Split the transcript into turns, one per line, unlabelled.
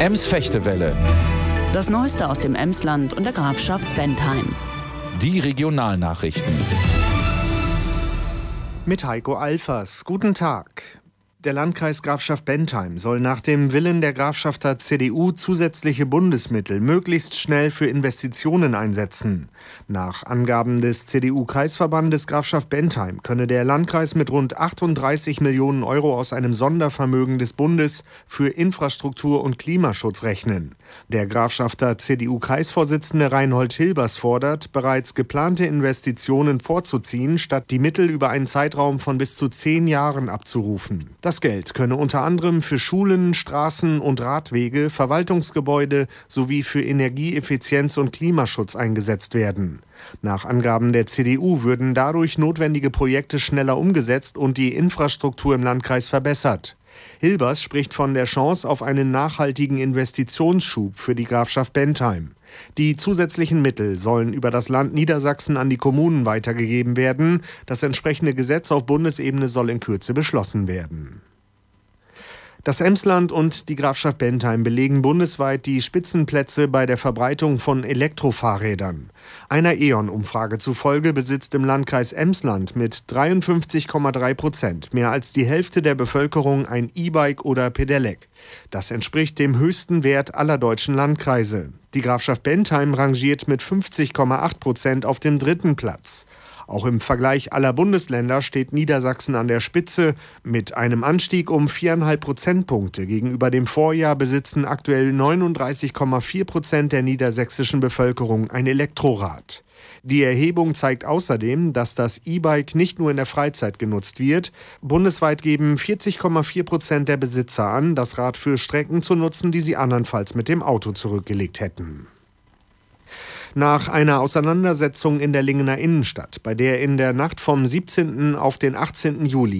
Ems-Fechtewelle.
Das Neueste aus dem Emsland und der Grafschaft Bentheim.
Die Regionalnachrichten.
Mit Heiko Alfers. Guten Tag. Der Landkreis Grafschaft Bentheim soll nach dem Willen der Grafschafter CDU zusätzliche Bundesmittel möglichst schnell für Investitionen einsetzen. Nach Angaben des CDU-Kreisverbandes Grafschaft Bentheim könne der Landkreis mit rund 38 Millionen Euro aus einem Sondervermögen des Bundes für Infrastruktur und Klimaschutz rechnen. Der Grafschafter CDU-Kreisvorsitzende Reinhold Hilbers fordert, bereits geplante Investitionen vorzuziehen, statt die Mittel über einen Zeitraum von bis zu 10 Jahren abzurufen. Das Geld könne unter anderem für Schulen, Straßen und Radwege, Verwaltungsgebäude sowie für Energieeffizienz und Klimaschutz eingesetzt werden. Nach Angaben der CDU würden dadurch notwendige Projekte schneller umgesetzt und die Infrastruktur im Landkreis verbessert. Hilbers spricht von der Chance auf einen nachhaltigen Investitionsschub für die Grafschaft Bentheim. Die zusätzlichen Mittel sollen über das Land Niedersachsen an die Kommunen weitergegeben werden. Das entsprechende Gesetz auf Bundesebene soll in Kürze beschlossen werden. Das Emsland und die Grafschaft Bentheim belegen bundesweit die Spitzenplätze bei der Verbreitung von Elektrofahrrädern. Einer E.ON-Umfrage zufolge besitzt im Landkreis Emsland mit 53,3% mehr als die Hälfte der Bevölkerung ein E-Bike oder Pedelec. Das entspricht dem höchsten Wert aller deutschen Landkreise. Die Grafschaft Bentheim rangiert mit 50,8% auf dem 3. Platz. Auch im Vergleich aller Bundesländer steht Niedersachsen an der Spitze. Mit einem Anstieg um 4,5 Prozentpunkte gegenüber dem Vorjahr besitzen aktuell 39,4% der niedersächsischen Bevölkerung ein Elektrorad. Die Erhebung zeigt außerdem, dass das E-Bike nicht nur in der Freizeit genutzt wird. Bundesweit geben 40,4% der Besitzer an, das Rad für Strecken zu nutzen, die sie andernfalls mit dem Auto zurückgelegt hätten. Nach einer Auseinandersetzung in der Lingener Innenstadt, bei der in der Nacht vom 17. auf den 18. Juli